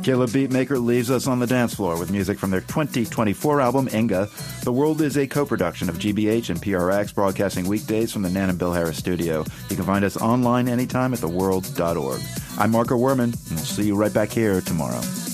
Killer Beatmaker leaves us on the dance floor with music from their 2024 album, Inga. The World is a co-production of GBH and PRX, broadcasting weekdays from the Nan and Bill Harris studio. You can find us online anytime at theworld.org. I'm Marco Werman, and we'll see you right back here tomorrow.